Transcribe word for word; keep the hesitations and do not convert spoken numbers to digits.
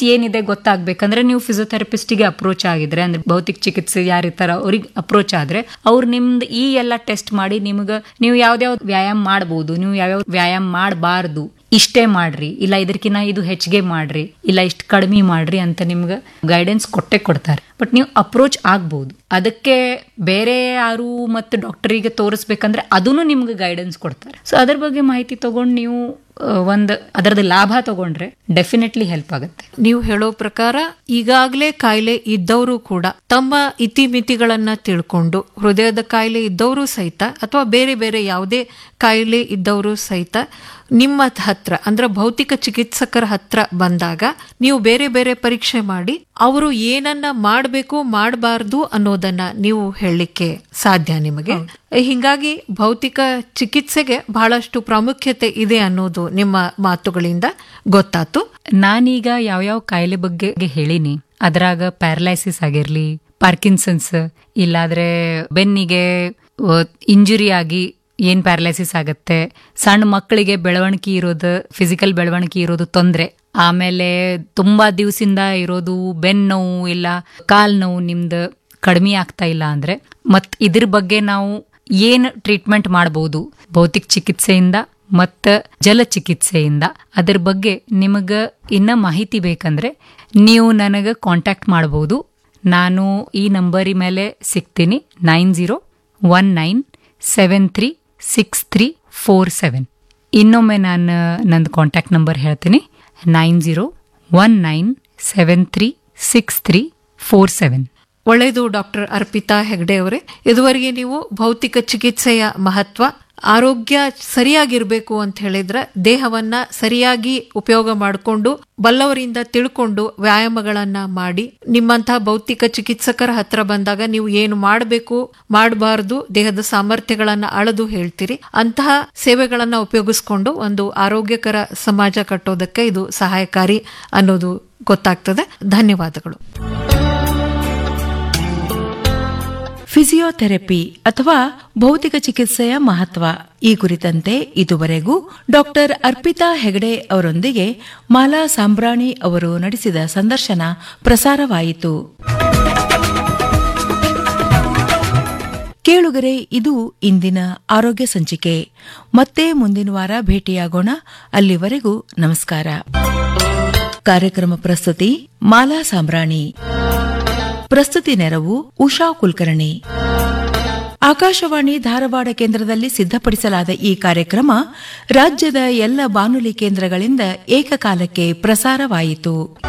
ಏನಿದೆ ಗೊತ್ತಾಗ್ಬೇಕಂದ್ರೆ ನೀವು ಫಿಸಿಯೋಥೆರಪಿಸ್ಟಿಗೆ ಅಪ್ರೋಚ್ ಆಗಿದ್ರೆ, ಅಂದ್ರೆ ಭೌತಿಕ ಚಿಕಿತ್ಸೆ ಯಾರಿರ್ತಾರ ಅವ್ರಿಗೆ ಅಪ್ರೋಚ್ ಆದ್ರೆ ಅವ್ರು ನಿಮ್ದು ಈ ಎಲ್ಲ ಟೆಸ್ಟ್ ಮಾಡಿ ನಿಮ್ಗೆ ನೀವು ಯಾವ್ದಾವ್ದು ವ್ಯಾಯಾಮ ಮಾಡಬಹುದು, ನೀವು ಯಾವ್ಯಾವ ವ್ಯಾಯಾಮ ಮಾಡಬಾರ್ದು, ಇಷ್ಟೇ ಮಾಡ್ರಿ, ಇಲ್ಲ ಇದಕ್ಕಿಂತ ಇದು ಹೆಚ್ಚಿಗೆ ಮಾಡ್ರಿ, ಇಲ್ಲ ಇಷ್ಟು ಕಡಿಮೆ ಮಾಡ್ರಿ ಅಂತ ನಿಮ್ಗೆ ಗೈಡೆನ್ಸ್ ಕೊಟ್ಟೆ ಕೊಡ್ತಾರೆ. ಬಟ್ ನೀವು ಅಪ್ರೋಚ್ ಆಗ್ಬಹುದು. ಅದಕ್ಕೆ ಬೇರೆ ಯಾರು ಮತ್ತೆ ಡಾಕ್ಟರಿಗೆ ತೋರಿಸ್ಬೇಕಂದ್ರೆ ಅದನ್ನು ನಿಮ್ಗೆ ಗೈಡೆನ್ಸ್ ಕೊಡ್ತಾರೆ. ಸೊ ಅದ್ರ ಬಗ್ಗೆ ಮಾಹಿತಿ ತಗೊಂಡು ನೀವು ಒಂದು ಅದರದ ಲಾಭ ತಗೊಂಡ್ರೆ ಡೆಫಿನೆಟ್ಲಿ ಹೆಲ್ಪ್ ಆಗುತ್ತೆ. ನೀವು ಹೇಳೋ ಪ್ರಕಾರ ಈಗಾಗಲೇ ಕಾಯಿಲೆ ಇದ್ದವರು ಕೂಡ ತಮ್ಮ ಇತಿಮಿತಿಗಳನ್ನ ತಿಳ್ಕೊಂಡು, ಹೃದಯದ ಕಾಯಿಲೆ ಇದ್ದವರು ಸಹಿತ ಅಥವಾ ಬೇರೆ ಬೇರೆ ಯಾವುದೇ ಕಾಯಿಲೆ ಇದ್ದವರು ಸಹಿತ ನಿಮ್ಮ ಹತ್ರ ಅಂದ್ರೆ ಭೌತಿಕ ಚಿಕಿತ್ಸಕರ ಹತ್ರ ಬಂದಾಗ ನೀವು ಬೇರೆ ಬೇರೆ ಪರೀಕ್ಷೆ ಮಾಡಿ ಅವರು ಏನನ್ನ ಮಾಡಬೇಕು ಮಾಡಬಾರ್ದು ಅನ್ನೋದನ್ನ ನೀವು ಹೇಳಲಿಕ್ಕೆ ಸಾಧ್ಯ ನಿಮಗೆ. ಹಿಂಗಾಗಿ ಭೌತಿಕ ಚಿಕಿತ್ಸೆಗೆ ಬಹಳಷ್ಟು ಪ್ರಾಮುಖ್ಯತೆ ಇದೆ ಅನ್ನೋದು ನಿಮ್ಮ ಮಾತುಗಳಿಂದ ಗೊತ್ತಾತು. ನಾನೀಗ ಯಾವ್ಯಾವ ಕಾಯಿಲೆ ಬಗ್ಗೆ ಹೇಳಿನಿ, ಅದ್ರಾಗ ಪ್ಯಾರಲೈಸಿಸ್ ಆಗಿರ್ಲಿ, ಪಾರ್ಕಿನ್ಸನ್ಸ್, ಇಲ್ಲಾದ್ರೆ ಬೆನ್ನಿಗೆ ಇಂಜುರಿ ಆಗಿ ಏನ್ ಪ್ಯಾರಲೈಸಿಸ್ ಆಗತ್ತೆ, ಸಣ್ಣ ಮಕ್ಕಳಿಗೆ ಬೆಳವಣಿಗೆ ಇರೋದು, ಫಿಸಿಕಲ್ ಬೆಳವಣಿಗೆ ಇರೋದು ತೊಂದ್ರೆ, ಆಮೇಲೆ ತುಂಬಾ ದಿವಸದಿಂದ ಇರೋದು ಬೆನ್ನು ನೋವು ಇಲ್ಲ ಕಾಲ್ ನೋವು ನಿಮ್ದು ಕಡಿಮೆ ಆಗ್ತಾ ಇಲ್ಲ ಅಂದ್ರೆ ಮತ್ ಇದ್ರ ಬಗ್ಗೆ ನಾವು ಏನ್ ಟ್ರೀಟ್ಮೆಂಟ್ ಮಾಡಬಹುದು ಭೌತಿಕ ಚಿಕಿತ್ಸೆಯಿಂದ ಮತ್ತ ಜಲ ಚಿಕಿತ್ಸೆಯಿಂದ, ಅದ್ರ ಬಗ್ಗೆ ನಿಮಗ ಇನ್ನ ಮಾಹಿತಿ ಬೇಕಂದ್ರೆ ನೀವು ನನಗ ಕಾಂಟ್ಯಾಕ್ಟ್ ಮಾಡಬಹುದು. ನಾನು ಈ ನಂಬರಿ ಮೇಲೆ ಸಿಗ್ತೀನಿ, nine zero one nine seven three six three four seven. ಇನ್ನೊಮ್ಮೆ ನಾನು ನಂದು ಕಾಂಟ್ಯಾಕ್ಟ್ ನಂಬರ್ ಹೇಳ್ತೀನಿ, nine zero one nine seven three six three four seven. ಒಳ್ಳೆಯದು ಡಾಕ್ಟರ್ ಅರ್ಪಿತಾ ಹೆಗ್ಡೆ ಅವರೇ, ಇದುವರೆಗೆ ನೀವು ಭೌತಿಕ ಚಿಕಿತ್ಸೆಯ ಮಹತ್ವ, ಆರೋಗ್ಯ ಸರಿಯಾಗಿರ್ಬೇಕು ಅಂತ ಹೇಳಿದ್ರೆ ದೇಹವನ್ನ ಸರಿಯಾಗಿ ಉಪಯೋಗ ಮಾಡಿಕೊಂಡು ಬಲ್ಲವರಿಂದ ತಿಳ್ಕೊಂಡು ವ್ಯಾಯಾಮಗಳನ್ನ ಮಾಡಿ ನಿಮ್ಮಂತಹ ಭೌತಿಕ ಚಿಕಿತ್ಸಕರ ಹತ್ರ ಬಂದಾಗ ನೀವು ಏನು ಮಾಡಬೇಕು ಮಾಡಬಾರದು ದೇಹದ ಸಾಮರ್ಥ್ಯಗಳನ್ನ ಅಳೆದು ಹೇಳ್ತೀರಿ. ಅಂತಹ ಸೇವೆಗಳನ್ನ ಉಪಯೋಗಿಸ್ಕೊಂಡು ಒಂದು ಆರೋಗ್ಯಕರ ಸಮಾಜ ಕಟ್ಟೋದಕ್ಕೆ ಇದು ಸಹಾಯಕಾರಿ ಅನ್ನೋದು ಗೊತ್ತಾಗ್ತದೆ. ಧನ್ಯವಾದಗಳು. ಫಿಸಿಯೋಥೆರಪಿ ಅಥವಾ ಭೌತಿಕ ಚಿಕಿತ್ಸೆಯ ಮಹತ್ವ ಈ ಕುರಿತಂತೆ ಇದುವರೆಗೂ ಡಾಕ್ಟರ್ ಅರ್ಪಿತಾ ಹೆಗಡೆ ಅವರೊಂದಿಗೆ ಮಾಲಾ ಸಾಂಬ್ರಾಣಿ ಅವರು ನಡೆಸಿದ ಸಂದರ್ಶನ ಪ್ರಸಾರವಾಯಿತು. ಕೇಳುಗರೆ, ಇದು ಇಂದಿನ ಆರೋಗ್ಯ ಸಂಚಿಕೆ. ಮತ್ತೆ ಮುಂದಿನ ವಾರ ಭೇಟಿಯಾಗೋಣ. ಅಲ್ಲಿವರೆಗೂ ನಮಸ್ಕಾರ. ಕಾರ್ಯಕ್ರಮ ಪ್ರಸ್ತುತಿ ಮಾಲಾ ಸಾಂಬ್ರಾಣಿ. ಪ್ರಸ್ತುತಿ ನೆರವು ಉಷಾ ಕುಲಕರ್ಣಿ. ಆಕಾಶವಾಣಿ ಧಾರವಾಡ ಕೇಂದ್ರದಲ್ಲಿ ಸಿದ್ಧಪಡಿಸಲಾದ ಈ ಕಾರ್ಯಕ್ರಮ ರಾಜ್ಯದ ಎಲ್ಲ ಬಾನುಲಿ ಕೇಂದ್ರಗಳಿಂದ ಏಕಕಾಲಕ್ಕೆ ಪ್ರಸಾರವಾಯಿತು.